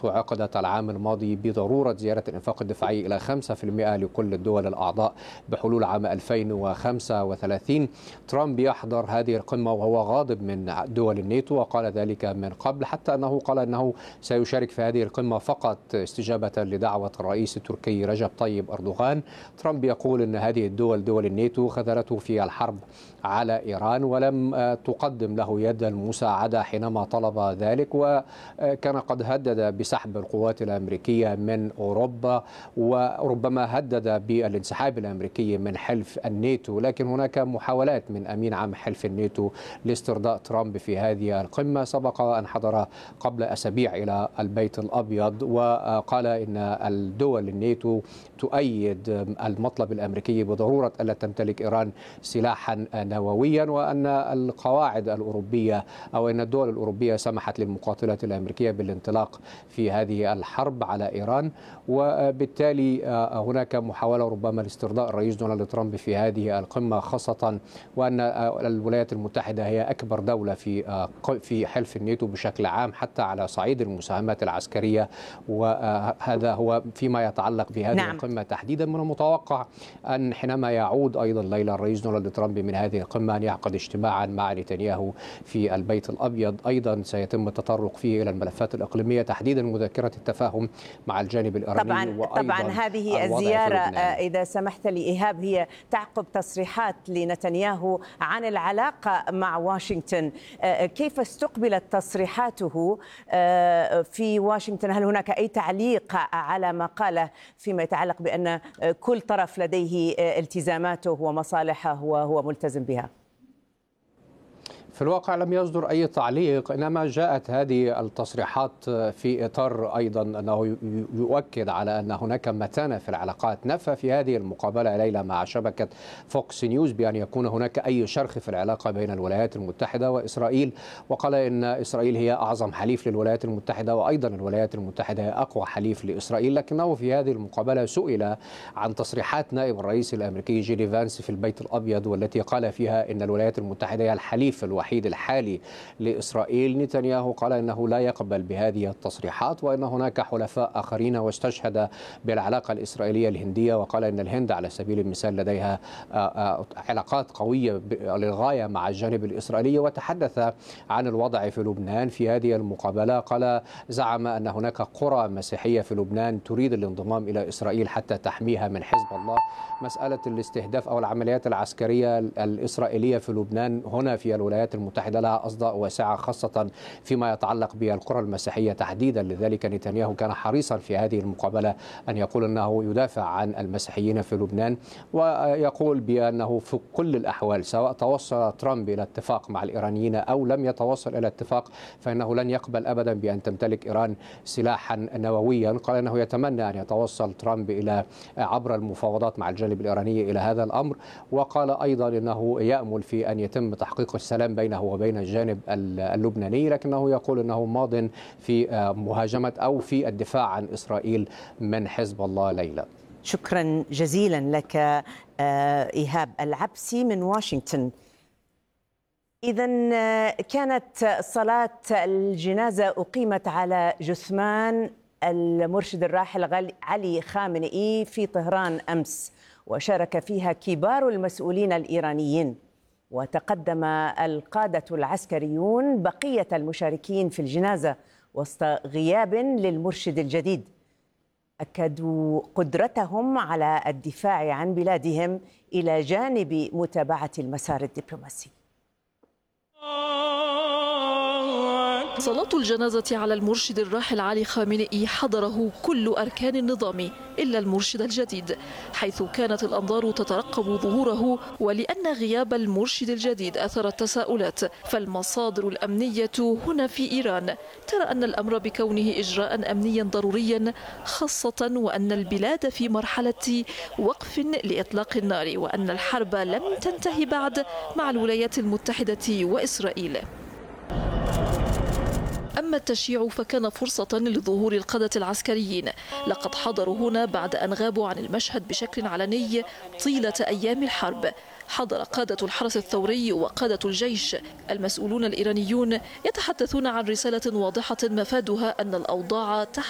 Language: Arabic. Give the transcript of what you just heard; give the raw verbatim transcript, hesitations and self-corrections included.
الناتو عقدت العام الماضي بضرورة زيادة الإنفاق الدفاعي إلى خمسة بالمئة لكل الدول الأعضاء بحلول عام ألفين وخمسة وثلاثين. ترامب يحضر هذه القمة وهو غاضب من دول الناتو، وقال ذلك من قبل، حتى أنه قال أنه سيشارك في هذه القمة فقط استجابة لدعوة الرئيس التركي رجب طيب أردوغان. ترامب يقول أن هذه الدول دول الناتو خذلته في الحرب على إيران ولم تقدم له يد المساعدة حينما طلب ذلك، وكان قد هدد بسحب القوات الأمريكية من أوروبا، وربما هدد بالانسحاب الأمريكي من حلف الناتو. لكن هناك محاولات من أمين عام حلف الناتو لاسترضاء ترامب في هذه القمة. سبق أن حضر قبل أسابيع إلى البيت الأبيض وقال إن الدول الناتو تؤيد المطلب الأمريكي بضرورة ألا تمتلك إيران سلاحا نوويا، وأن القواعد الأوروبية أو أن الدول الأوروبية سمحت للمقاتلات الأمريكية بالانطلاق في هذه الحرب على إيران. وبالتالي هناك محاولة ربما لاسترضاء الرئيس دونالد ترامب في هذه القمة، خاصة وأن الولايات المتحدة هي أكبر دولة في في حلف الناتو بشكل عام حتى على صعيد المساهمات العسكرية، وهذا هو فيما يتعلق بهذه نعم. القمة تحديدا. من المتوقع أن حينما يعود أيضا ليلى الرئيس دونالد ترامب من هذه القمة أن يعقد اجتماعا مع نتنياهو في البيت الأبيض، أيضا سيتم التطرق فيه إلى الملفات الإقليمية تحديدا مذكرة التفاهم مع الجانب الإيراني. طبعا طبعا هذه الزيارة إذا سمحت لي إيهاب هي تعقب تصريحات لنتنياهو عن العلاقة مع واشنطن. كيف استقبلت تصريحاته في واشنطن؟ هل هناك أي تعليق على ما قاله فيما يتعلق بأن كل طرف لديه التزاماته ومصالحه وهو ملتزم بها؟ في الواقع لم يصدر أي تعليق، إنما جاءت هذه التصريحات في إطار أيضا أنه يؤكد على أن هناك متانة في العلاقات. نفى في هذه المقابلة ليلى مع شبكة فوكس نيوز بأن يكون هناك أي شرخ في العلاقة بين الولايات المتحدة وإسرائيل، وقال إن إسرائيل هي أعظم حليف للولايات المتحدة، وأيضا الولايات المتحدة هي أقوى حليف لإسرائيل. لكنه في هذه المقابلة سئل عن تصريحات نائب الرئيس الأمريكي جيدي فانس في البيت الأبيض، والتي قال فيها إن الولايات المتحدة هي الحليف الوحيد الوحيد الحالي لإسرائيل. نتنياهو قال إنه لا يقبل بهذه التصريحات وأن هناك حلفاء آخرين، واستشهد بالعلاقة الإسرائيلية الهندية، وقال إن الهند على سبيل المثال لديها علاقات قوية للغاية مع الجانب الإسرائيلي. وتحدث عن الوضع في لبنان في هذه المقابلة، قال زعم أن هناك قرى مسيحية في لبنان تريد الانضمام إلى إسرائيل حتى تحميها من حزب الله. مسألة الاستهداف أو العمليات العسكرية الإسرائيلية في لبنان هنا في الولايات المتحدة لها أصداء واسعة، خاصة فيما يتعلق بالقرى المسيحية تحديدا. لذلك نتنياهو كان حريصا في هذه المقابلة أن يقول أنه يدافع عن المسيحيين في لبنان، ويقول بأنه في كل الأحوال سواء توصل ترامب إلى اتفاق مع الإيرانيين أو لم يتوصل إلى اتفاق فإنه لن يقبل أبدا بأن تمتلك إيران سلاحا نوويا. قال أنه يتمنى أن يتوصل ترامب إلى عبر المفاوضات مع الجانب الإيراني إلى هذا الأمر، وقال أيضا أنه يأمل في أن يتم تحقيق السلام بينه وبين الجانب اللبناني، لكنه يقول أنه ماض في مهاجمة أو في الدفاع عن إسرائيل من حزب الله. ليلى، شكرا جزيلا لك إيهاب العبسي من واشنطن. إذا كانت صلاة الجنازة أقيمت على جثمان المرشد الراحل علي خامنئي في طهران أمس، وشارك فيها كبار المسؤولين الإيرانيين، وتقدم القادة العسكريون بقية المشاركين في الجنازة وسط غياب للمرشد الجديد. أكدوا قدرتهم على الدفاع عن بلادهم إلى جانب متابعة المسار الدبلوماسي. صلاة الجنازة على المرشد الراحل علي خامنئي حضره كل أركان النظام إلا المرشد الجديد، حيث كانت الأنظار تترقب ظهوره. ولأن غياب المرشد الجديد أثر التساؤلات، فالمصادر الأمنية هنا في إيران ترى أن الأمر بكونه إجراء أمنيا ضروريا، خاصة وأن البلاد في مرحلة وقف لإطلاق النار، وأن الحرب لم تنتهي بعد مع الولايات المتحدة وإسرائيل. أما التشييع فكان فرصة لظهور القادة العسكريين، لقد حضروا هنا بعد أن غابوا عن المشهد بشكل علني طيلة أيام الحرب. حضر قادة الحرس الثوري وقادة الجيش. المسؤولون الإيرانيون يتحدثون عن رسالة واضحة مفادها أن الأوضاع تحت